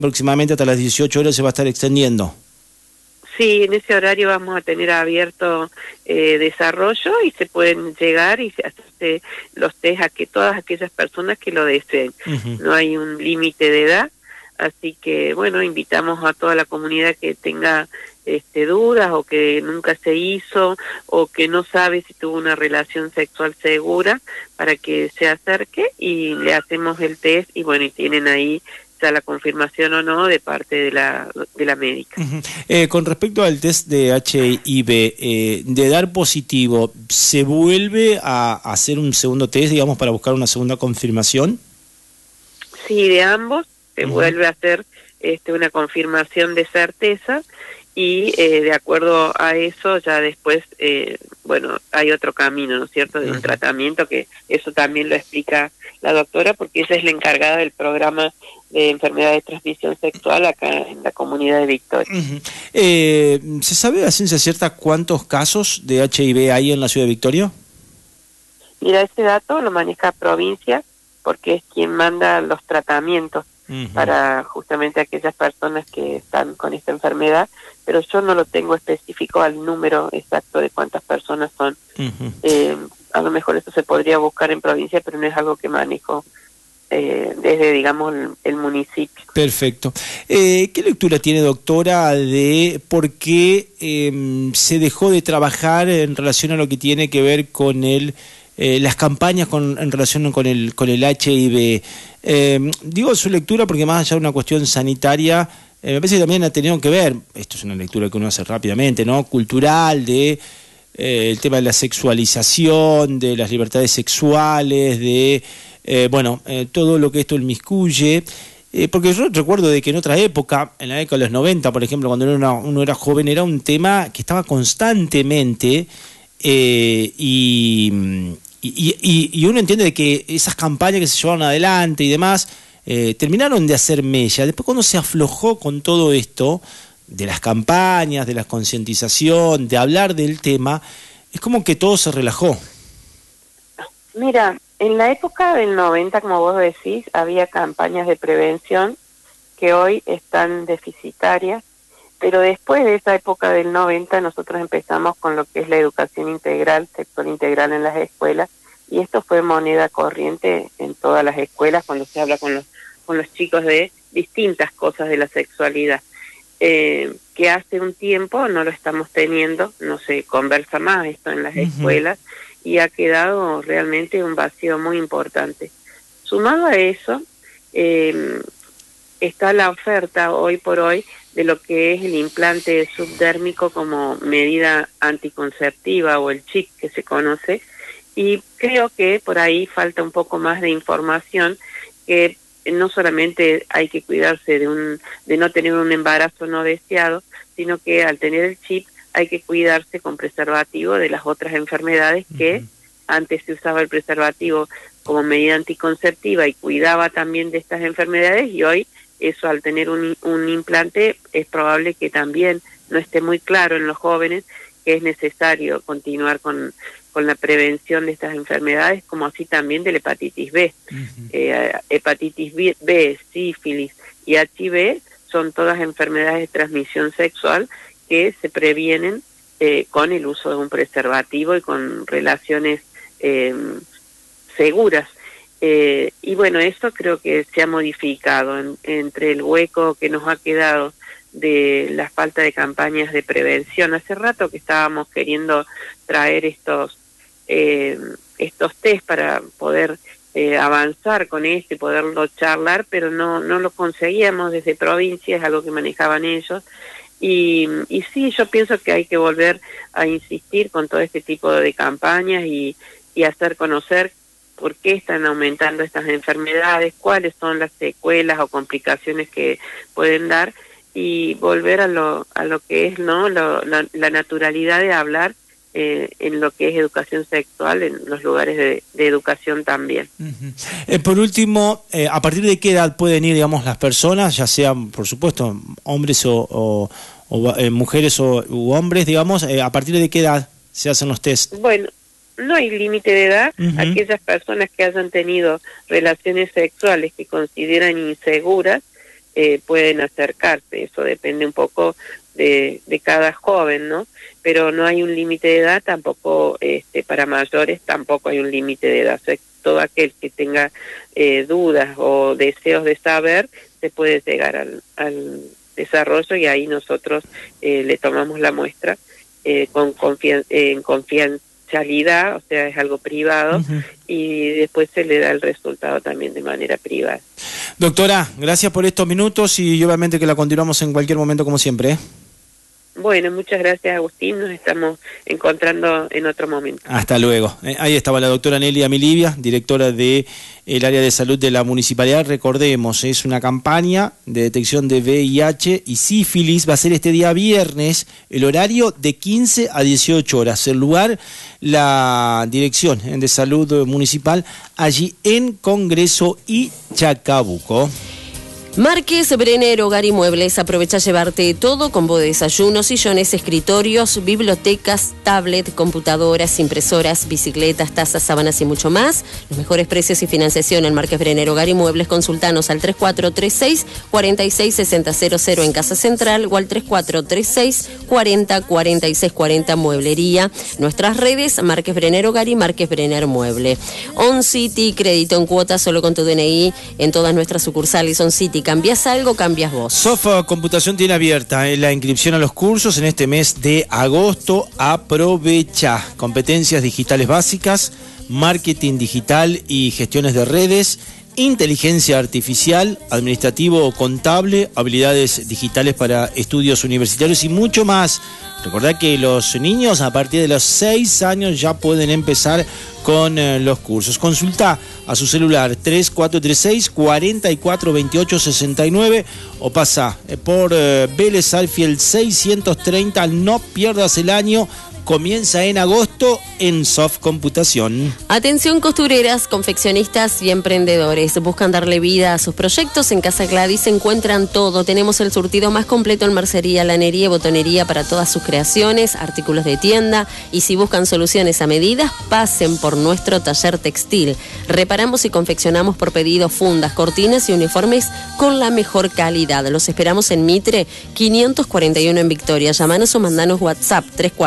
aproximadamente hasta las 18 horas se va a estar extendiendo. Sí, en ese horario vamos a tener abierto desarrollo y se pueden llegar y hacerse los test a que todas aquellas personas que lo deseen. No hay un límite de edad, así que bueno, invitamos a toda la comunidad que tenga dudas o que nunca se hizo o que no sabe si tuvo una relación sexual segura para que se acerque y le hacemos el test y bueno, y tienen ahí la confirmación o no de parte de la médica. Con respecto al test de HIV, de dar positivo, ¿se vuelve a hacer un segundo test, digamos, para buscar una segunda confirmación? Sí, de ambos se vuelve a hacer una confirmación de certeza y de acuerdo a eso ya después, bueno, hay otro camino, ¿no es cierto?, de un tratamiento, que eso también lo explica la doctora porque ella es la encargada del programa de enfermedades de transmisión sexual acá en la comunidad de Victoria. ¿Se sabe a ciencia cierta cuántos casos de HIV hay en la ciudad de Victoria? Mira, ese dato lo maneja provincia porque es quien manda los tratamientos para justamente aquellas personas que están con esta enfermedad, pero yo no lo tengo específico al número exacto de cuántas personas son. A lo mejor eso se podría buscar en provincia, pero no es algo que manejo desde, digamos, el municipio. Perfecto. ¿Qué lectura tiene, doctora, de por qué se dejó de trabajar en relación a lo que tiene que ver con las campañas en relación con el HIV? Digo su lectura porque más allá de una cuestión sanitaria, me parece que también ha tenido que ver, esto es una lectura que uno hace rápidamente, ¿no?, cultural, de el tema de la sexualización, de las libertades sexuales, de todo lo que esto inmiscuye, porque yo recuerdo de que en otra época, en la década de los 90, por ejemplo, cuando uno era joven, era un tema que estaba constantemente y uno entiende de que esas campañas que se llevaron adelante y demás terminaron de hacer mella. Después, cuando se aflojó con todo esto de las campañas, de la concientización, de hablar del tema, es como que todo se relajó. Mira, en la época del 90, como vos decís, había campañas de prevención que hoy están deficitarias, pero después de esa época del 90 nosotros empezamos con lo que es la educación integral, sexual integral en las escuelas, y esto fue moneda corriente en todas las escuelas cuando se habla con los chicos de distintas cosas de la sexualidad. Que hace un tiempo no lo estamos teniendo, no se conversa más esto en las escuelas, y ha quedado realmente un vacío muy importante. Sumado a eso, está la oferta hoy por hoy de lo que es el implante subdérmico como medida anticonceptiva o el chip que se conoce, y creo que por ahí falta un poco más de información, que no solamente hay que cuidarse de no tener un embarazo no deseado, sino que al tener el chip hay que cuidarse con preservativo de las otras enfermedades que antes se usaba el preservativo como medida anticonceptiva y cuidaba también de estas enfermedades, y hoy eso, al tener un implante, es probable que también no esté muy claro en los jóvenes que es necesario continuar con la prevención de estas enfermedades, como así también de la hepatitis B. Hepatitis B, sífilis y HIV son todas enfermedades de transmisión sexual que se previenen con el uso de un preservativo y con relaciones seguras. Y bueno, eso creo que se ha modificado entre el hueco que nos ha quedado de la falta de campañas de prevención. Hace rato que estábamos queriendo traer estos test para poder avanzar con esto y poderlo charlar, pero no lo conseguíamos desde provincia, es algo que manejaban ellos. Y sí, yo pienso que hay que volver a insistir con todo este tipo de campañas y hacer conocer por qué están aumentando estas enfermedades, cuáles son las secuelas o complicaciones que pueden dar, y volver a lo que es, ¿no?, la naturalidad de hablar en lo que es educación sexual, en los lugares de educación también. Por último, ¿a partir de qué edad pueden ir, digamos, las personas, ya sean, por supuesto, hombres o mujeres u hombres, digamos, a partir de qué edad se hacen los test? Bueno, no hay límite de edad. Aquellas personas que hayan tenido relaciones sexuales que consideran inseguras pueden acercarse. Eso depende un poco de cada joven, ¿no? Pero no hay un límite de edad, tampoco para mayores tampoco hay un límite de edad. O sea, todo aquel que tenga dudas o deseos de saber, se puede llegar al desarrollo, y ahí nosotros le tomamos la muestra en confidencialidad, o sea, es algo privado, y después se le da el resultado también de manera privada. Doctora, gracias por estos minutos y obviamente que la continuamos en cualquier momento como siempre. Bueno, muchas gracias, Agustín, nos estamos encontrando en otro momento. Hasta luego. Ahí estaba la doctora Nelia Milivia, directora del área de salud de la municipalidad. Recordemos, es una campaña de detección de VIH y sífilis. Va a ser este día viernes, el horario de 15 a 18 horas. El lugar, la dirección de salud municipal, allí en Congreso y Chacabuco. Márquez Brenner Hogar y Muebles, aprovecha llevarte todo: combo de desayunos, sillones, escritorios, bibliotecas, tablet, computadoras, impresoras, bicicletas, tazas, sábanas y mucho más. Los mejores precios y financiación en Márquez Brenner Hogar y Muebles. Consultanos al 3436-466000 en Casa Central o al 3436-404640 Mueblería. Nuestras redes: Márquez Brenner Hogar y Márquez Brenner Mueble. On City, crédito en cuotas solo con tu DNI en todas nuestras sucursales. On City, cambias algo, cambias vos. Sofa Computación tiene abierta la inscripción a los cursos en este mes de agosto. Aprovecha. Competencias digitales básicas, marketing digital y gestiones de redes, inteligencia artificial, administrativo o contable, habilidades digitales para estudios universitarios y mucho más. Recordad que los niños a partir de los 6 años ya pueden empezar con los cursos. Consulta a su celular 3436-442869 o pasa por Vélez Arfield 630. No pierdas el año. Comienza en agosto en Soft Computación. Atención costureras, confeccionistas y emprendedores. Buscan darle vida a sus proyectos. En Casa Gladys encuentran todo. Tenemos el surtido más completo en mercería, lanería y botonería para todas sus creaciones, artículos de tienda. Y si buscan soluciones a medida, pasen por nuestro taller textil. Reparamos y confeccionamos por pedido fundas, cortinas y uniformes con la mejor calidad. Los esperamos en Mitre 541 en Victoria. Llamanos o mandanos WhatsApp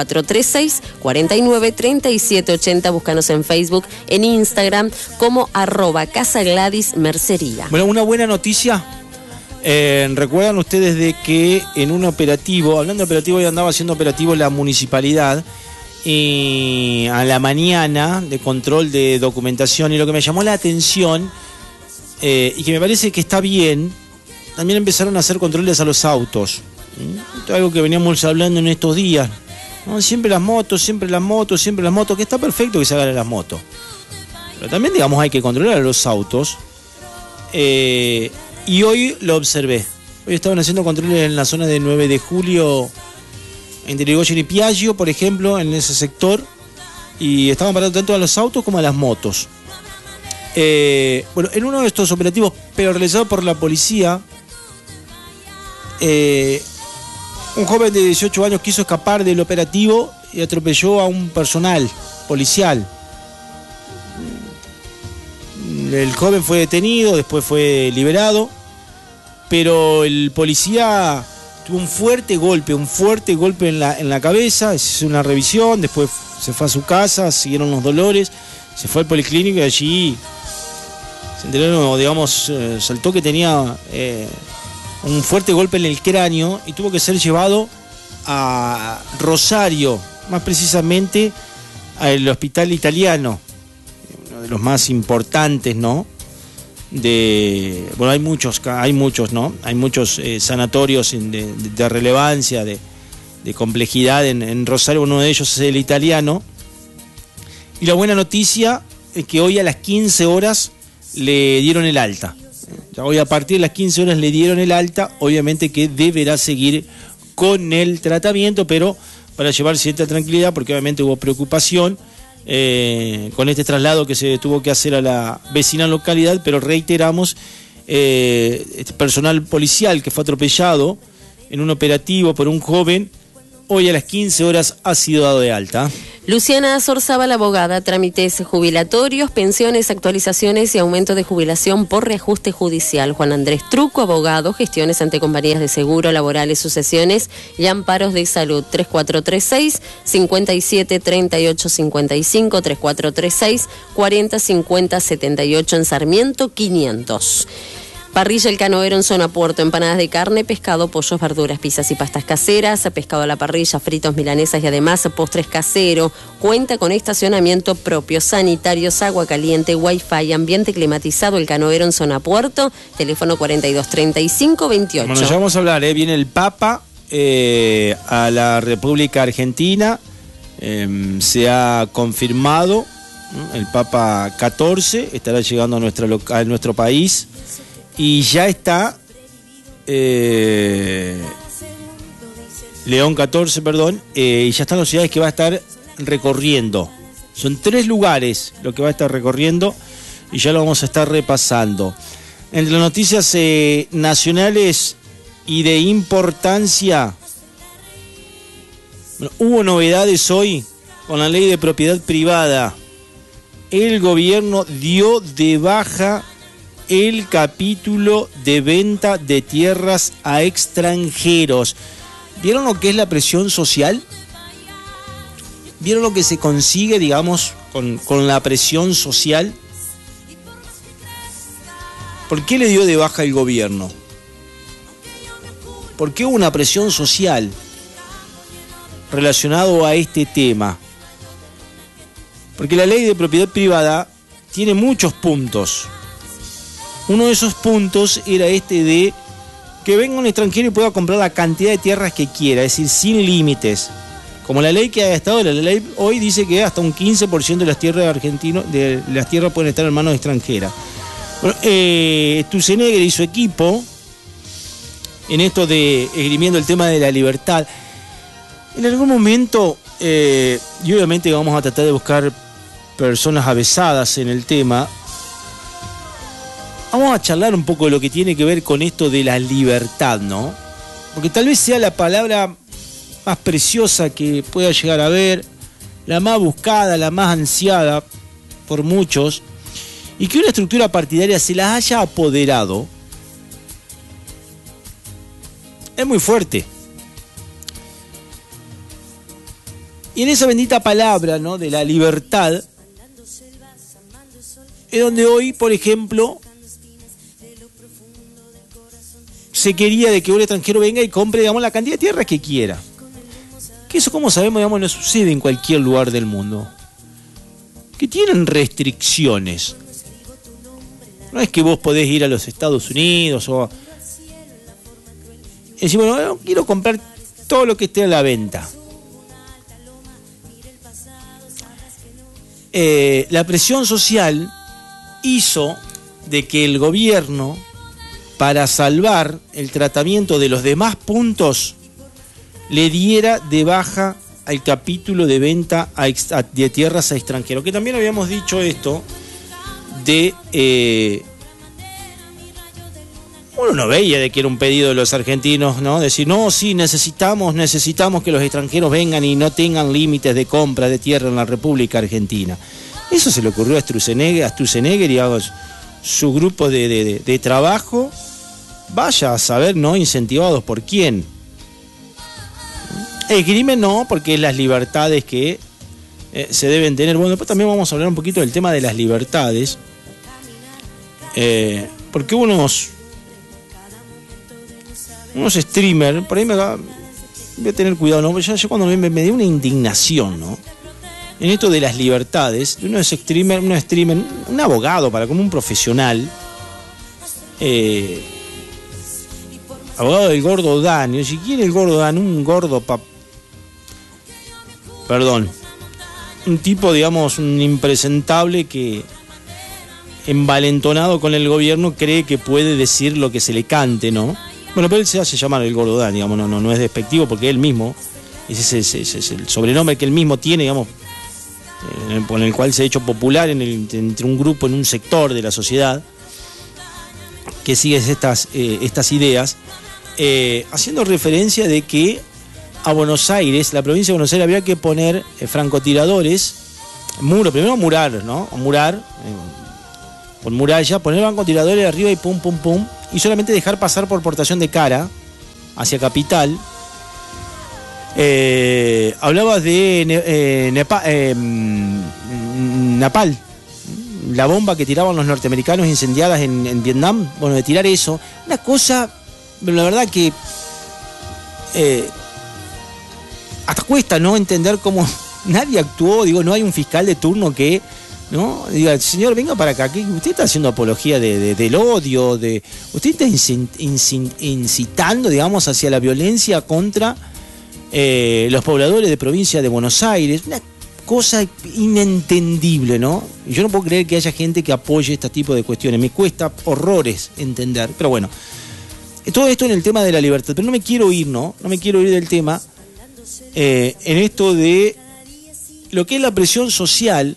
3436-493780. Búscanos en Facebook, en Instagram como @Casa Gladys Mercería. Bueno, una buena noticia. Recuerdan ustedes de que en un operativo, hablando de operativo, hoy andaba haciendo operativo la municipalidad y a la mañana de control de documentación, y lo que me llamó la atención y que me parece que está bien, también empezaron a hacer controles a los autos. Esto es algo que veníamos hablando en estos días. No, siempre las motos, que está perfecto que se hagan las motos. Pero también, digamos, hay que controlar a los autos. Y hoy lo observé. Hoy estaban haciendo controles en la zona de 9 de julio, entre Irigoyen y Piaggio, por ejemplo, en ese sector. Y estaban parando tanto a los autos como a las motos. Bueno, en uno de estos operativos, pero realizado por la policía, un joven de 18 años quiso escapar del operativo y atropelló a un personal policial. El joven fue detenido, después fue liberado, pero el policía tuvo un fuerte golpe en la cabeza. Se hizo una revisión, después se fue a su casa, siguieron los dolores, se fue al policlínico y allí se enteró, digamos, saltó que tenía un fuerte golpe en el cráneo y tuvo que ser llevado a Rosario, más precisamente al hospital italiano, uno de los más importantes, ¿no? Bueno, hay muchos, ¿no? Hay muchos sanatorios de relevancia, de complejidad en Rosario. Uno de ellos es el italiano. Y la buena noticia es que hoy a las 15 horas le dieron el alta. Ya hoy a partir de las 15 horas le dieron el alta. Obviamente que deberá seguir con el tratamiento, pero para llevar cierta tranquilidad, porque obviamente hubo preocupación con este traslado que se tuvo que hacer a la vecina localidad. Pero reiteramos, este personal policial que fue atropellado en un operativo por un joven, hoy a las 15 horas ha sido dado de alta. Luciana Sorzábal, abogada, trámites jubilatorios, pensiones, actualizaciones y aumento de jubilación por reajuste judicial. Juan Andrés Truco, abogado, gestiones ante compañías de seguro, laborales, sucesiones y amparos de salud. 3436-573855, 3436-405078 en Sarmiento 500. Parrilla El Canoero en zona Puerto, empanadas de carne, pescado, pollos, verduras, pizzas y pastas caseras, pescado a la parrilla, fritos, milanesas y además postres caseros. Cuenta con estacionamiento propio, sanitarios, agua caliente, wifi, ambiente climatizado. El Canoero en zona Puerto, teléfono 423528. Bueno, ya vamos a hablar, viene el Papa a la República Argentina, se ha confirmado, el Papa 14 estará llegando a nuestro país. Y ya está León 14, perdón, y ya están las ciudades que va a estar recorriendo. Son 3 lugares lo que va a estar recorriendo y ya lo vamos a estar repasando. Entre las noticias nacionales y de importancia, bueno, hubo novedades hoy con la ley de propiedad privada. El gobierno dio de baja el capítulo de venta de tierras a extranjeros. ¿Vieron lo que es la presión social? ¿Vieron lo que se consigue, digamos, con la presión social? ¿Por qué le dio de baja el gobierno? ¿Por qué hubo una presión social relacionado a este tema? Porque la ley de propiedad privada tiene muchos puntos. Uno de esos puntos era este de que venga un extranjero y pueda comprar la cantidad de tierras que quiera, es decir, sin límites. Como la ley que ha estado, la ley hoy dice que hasta un 15% de las tierras argentinas, de las tierras pueden estar en manos extranjeras. Bueno, Sturzenegger y su equipo, en esto de esgrimiendo el tema de la libertad, en algún momento, y obviamente vamos a tratar de buscar personas avesadas en el tema, vamos a charlar un poco de lo que tiene que ver con esto de la libertad, ¿no? Porque tal vez sea la palabra más preciosa que pueda llegar a haber, la más buscada, la más ansiada por muchos, y que una estructura partidaria se las haya apoderado, es muy fuerte. Y en esa bendita palabra, ¿no?, de la libertad, es donde hoy, por ejemplo, se quería de que un extranjero venga y compre, digamos, la cantidad de tierras que quiera. Que eso, como sabemos, digamos, no sucede en cualquier lugar del mundo. Que tienen restricciones. No es que vos podés ir a los Estados Unidos o decir, bueno, quiero comprar todo lo que esté a la venta. La presión social hizo de que el gobierno, para salvar el tratamiento de los demás puntos, le diera de baja al capítulo de venta de tierras a extranjeros. Que también habíamos dicho esto de... uno no veía de que era un pedido de los argentinos, ¿no? Decir, no, sí, necesitamos que los extranjeros vengan y no tengan límites de compra de tierra en la República Argentina. Eso se le ocurrió a Sturzenegger y a su grupo de trabajo, vaya a saber, ¿no?, incentivados por quién. El crimen no, porque es las libertades que se deben tener. Bueno, después también vamos a hablar un poquito del tema de las libertades, porque unos streamers, por ahí voy a tener cuidado, ¿no? Yo cuando me dio una indignación, ¿no?, en esto de las libertades, uno es streamer, un abogado, como un profesional, abogado del gordo Dan, y si quiere el gordo Dan, un tipo, digamos, un impresentable que, envalentonado con el gobierno, cree que puede decir lo que se le cante, ¿no? Bueno, pero él se hace llamar el gordo Dan, digamos, no es despectivo, porque él mismo, ese es el sobrenombre que él mismo tiene, digamos, con el cual se ha hecho popular entre un grupo, en un sector de la sociedad que sigue estas ideas, haciendo referencia de que a Buenos Aires, la provincia de Buenos Aires, había que poner francotiradores, primero murar, ¿no? Murar, con muralla, poner francotiradores arriba y pum, pum, pum, y solamente dejar pasar por portación de cara hacia Capital. Hablabas de Napal, la bomba que tiraban los norteamericanos incendiadas en Vietnam. Bueno, de tirar eso, una cosa, la verdad que hasta cuesta no entender cómo nadie actuó. Digo, no hay un fiscal de turno que no diga, señor, venga para acá, que usted está haciendo apología del odio, usted está incitando, digamos, hacia la violencia contra los pobladores de provincia de Buenos Aires. Una cosa inentendible, ¿no? Yo no puedo creer que haya gente que apoye este tipo de cuestiones. Me cuesta horrores entender. Pero bueno, todo esto en el tema de la libertad. Pero no me quiero ir, ¿no? No me quiero ir del tema en esto de lo que es la presión social.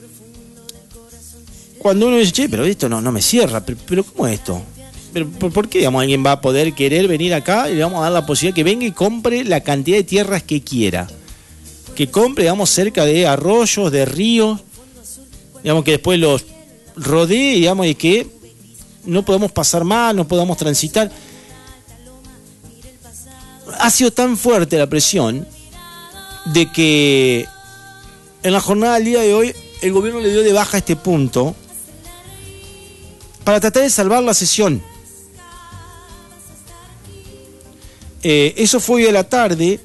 Cuando uno dice, che, pero esto no me cierra. Pero ¿cómo es esto? ¿Pero por qué, digamos, alguien va a poder querer venir acá y le vamos a dar la posibilidad que venga y compre la cantidad de tierras que quiera? Que compre, digamos, cerca de arroyos, de ríos, digamos, que después los rodee, digamos, y que no podamos pasar más, no podamos transitar. Ha sido tan fuerte la presión de que en la jornada del día de hoy el gobierno le dio de baja este punto para tratar de salvar la sesión. Eso fue hoy a la tarde.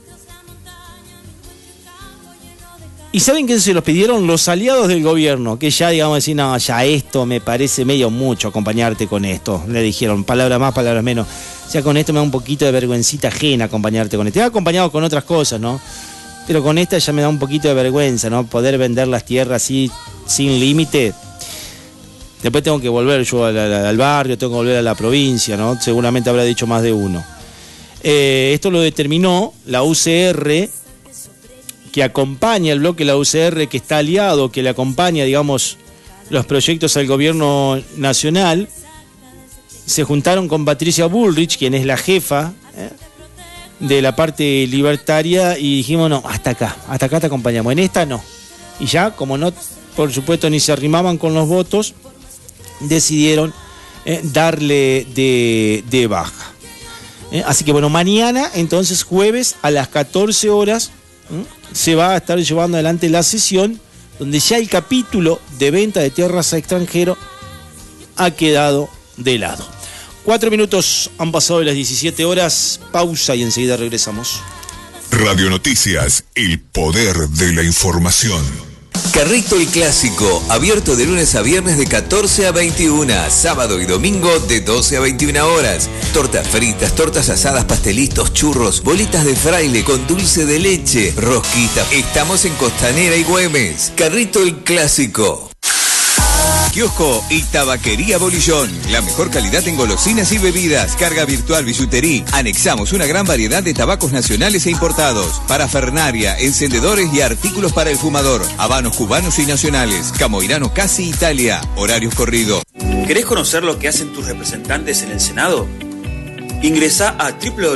¿Y saben quién se los pidieron? Los aliados del gobierno, que ya, digamos, decir, no, ya esto me parece medio mucho acompañarte con esto. Le dijeron, palabras más, palabras menos. O sea, con esto me da un poquito de vergüencita ajena acompañarte con esto. Te he acompañado con otras cosas, ¿no? Pero con esta ya me da un poquito de vergüenza, ¿no? Poder vender las tierras así, sin límite. Después tengo que volver yo al barrio, tengo que volver a la provincia, ¿no? Seguramente habrá dicho más de uno. Esto lo determinó la UCR, que acompaña el bloque de la UCR, que está aliado, que le acompaña, digamos, los proyectos al gobierno nacional. Se juntaron con Patricia Bullrich, quien es la jefa de la parte libertaria, y dijimos, no, hasta acá te acompañamos, en esta no. Y ya, como no, por supuesto, ni se arrimaban con los votos, decidieron darle de baja. Así que bueno, mañana, entonces jueves a las 14 horas, se va a estar llevando adelante la sesión donde ya el capítulo de venta de tierras a extranjero ha quedado de lado. 4 minutos han pasado de las 17 horas, pausa y enseguida regresamos. Radio Noticias, el poder de la información. Carrito el Clásico, abierto de lunes a viernes de 14 a 21, sábado y domingo de 12 a 21 horas. Tortas fritas, tortas asadas, pastelitos, churros, bolitas de fraile con dulce de leche, rosquita. Estamos en Costanera y Güemes. Carrito el Clásico. Kiosco y Tabaquería Bolillón. La mejor calidad en golosinas y bebidas. Carga virtual, billutería. Anexamos una gran variedad de tabacos nacionales e importados. Parafernaria, encendedores y artículos para el fumador. Habanos cubanos y nacionales. Camoirano Casi Italia. Horarios corridos. ¿Querés conocer lo que hacen tus representantes en el Senado? Ingresá a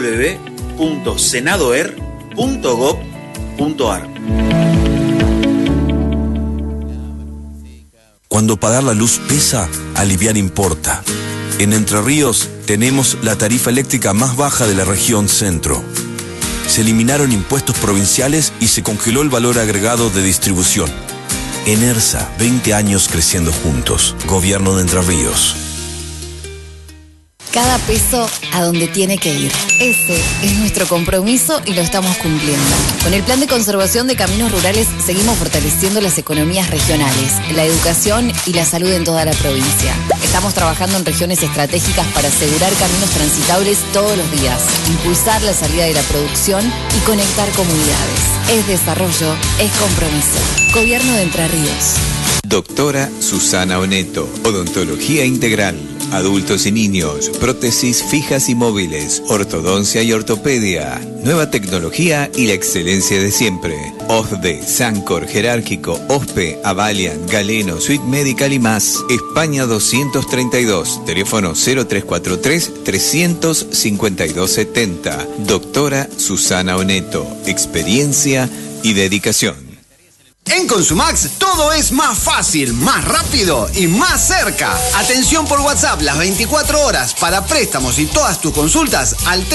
www.senadoer.gov.ar. Cuando pagar la luz pesa, aliviar importa. En Entre Ríos tenemos la tarifa eléctrica más baja de la región centro. Se eliminaron impuestos provinciales y se congeló el valor agregado de distribución. Enersa, 20 años creciendo juntos. Gobierno de Entre Ríos. Cada peso a donde tiene que ir. Ese es nuestro compromiso y lo estamos cumpliendo. Con el Plan de Conservación de Caminos Rurales seguimos fortaleciendo las economías regionales, la educación y la salud en toda la provincia. Estamos trabajando en regiones estratégicas para asegurar caminos transitables todos los días, impulsar la salida de la producción y conectar comunidades. Es desarrollo, es compromiso. Gobierno de Entre Ríos. Doctora Susana Oneto, odontología integral, adultos y niños, prótesis fijas y móviles, ortodoncia y ortopedia, nueva tecnología y la excelencia de siempre. OSDE, Sancor, Jerárquico, OSPE, Avaliant, Galeno, Suite Medical y más. España 232, teléfono 0343-352-70. Doctora Susana Oneto, experiencia y dedicación. En Consumax todo es más fácil, más rápido y más cerca. Atención por WhatsApp las 24 horas para préstamos y todas tus consultas al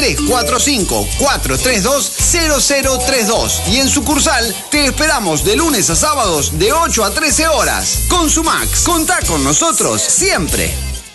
345-432-0032. Y en sucursal te esperamos de lunes a sábados de 8 a 13 horas. Consumax, contá con nosotros siempre.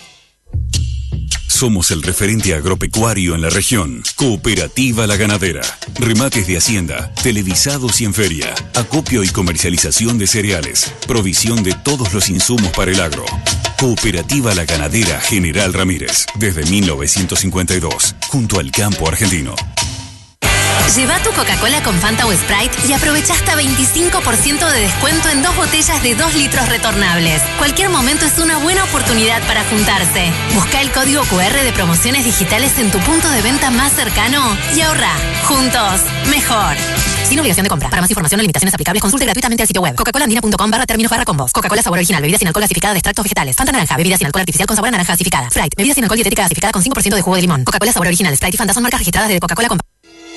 Somos el referente agropecuario en la región. Cooperativa La Ganadera. Remates de hacienda, televisados y en feria. Acopio y comercialización de cereales. Provisión de todos los insumos para el agro. Cooperativa La Ganadera General Ramírez. Desde 1952. Junto al campo argentino. Lleva tu Coca-Cola con Fanta o Sprite y aprovecha hasta 25% de descuento en 2 botellas de 2 litros retornables. Cualquier momento es una buena oportunidad para juntarse. Busca el código QR de promociones digitales en tu punto de venta más cercano y ahorra. Juntos, mejor. Sin obligación de compra. Para más información o limitaciones aplicables, consulte gratuitamente el sitio web coca-colaandina.com/términos/combos. Coca-Cola sabor original, bebida sin alcohol gasificada de extractos vegetales. Fanta naranja, bebida sin alcohol artificial con sabor a naranja gasificada. Sprite, bebida sin alcohol dietética gasificada con 5% de jugo de limón. Coca-Cola sabor original, Sprite y Fanta son marcas registradas de Coca-Cola con...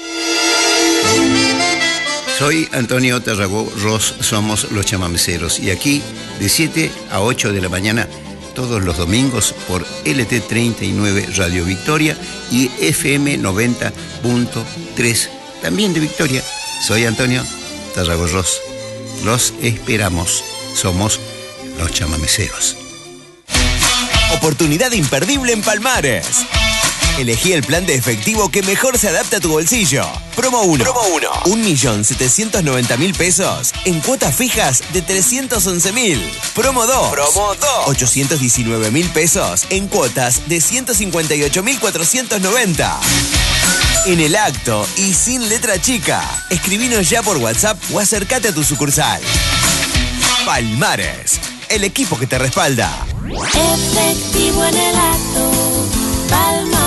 Soy Antonio Tarragó Ross, somos los chamameceros y aquí de 7 a 8 de la mañana todos los domingos por LT39 Radio Victoria y FM 90.3 también de Victoria. Soy Antonio Tarragó Ross. Los esperamos. Somos los chamameceros. Oportunidad imperdible en Palmares. Elegí el plan de efectivo que mejor se adapta a tu bolsillo. Promo 1. 1.790.000 pesos en cuotas fijas de 311.000. Promo 2. 819.000 pesos en cuotas de 158.490. En el acto y sin letra chica. Escribinos ya por WhatsApp o acércate a tu sucursal. Palmares, el equipo que te respalda. Efectivo en el acto. Palmares.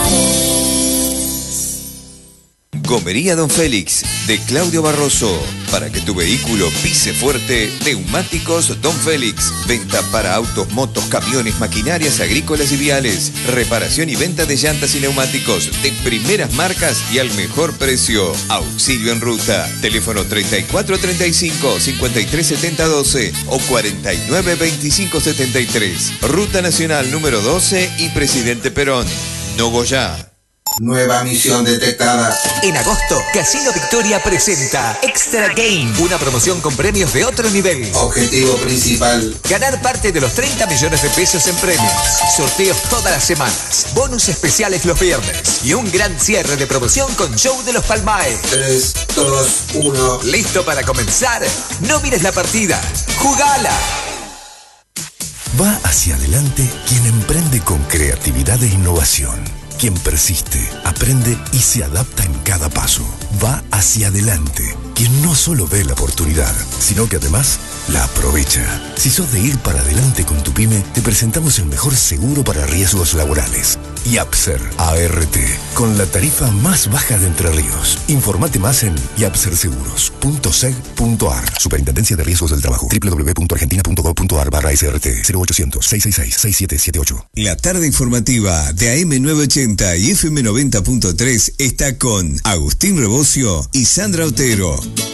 Gomería Don Félix, de Claudio Barroso. Para que tu vehículo pise fuerte, Neumáticos Don Félix. Venta para autos, motos, camiones, maquinarias agrícolas y viales. Reparación y venta de llantas y neumáticos de primeras marcas y al mejor precio. Auxilio en ruta. Teléfono 3435-537012 o 492573. Ruta Nacional número 12 y Presidente Perón. Nogoyá. Nueva misión detectada. En agosto, Casino Victoria presenta Extra Game, una promoción con premios de otro nivel. Objetivo principal: ganar parte de los 30 millones de pesos en premios. Sorteos todas las semanas, bonus especiales los viernes y un gran cierre de promoción con show de los Palmaes. 3, 2, 1. ¿Listo para comenzar? No mires la partida, ¡jugala! Va hacia adelante quien emprende con creatividad e innovación. Quien persiste, aprende y se adapta en cada paso. Va hacia adelante quien no solo ve la oportunidad, sino que además la aprovecha. Si sos de ir para adelante con tu pyme, te presentamos el mejor seguro para riesgos laborales. Yapser ART, con la tarifa más baja de Entre Ríos. Informate más en yapserseguros.seg.ar. Superintendencia de Riesgos del Trabajo. www.argentina.gov.ar/SRT 0800-666-6778. La tarde informativa de AM980 y FM90.3 está con Agustín Rebocio y Sandra Otero.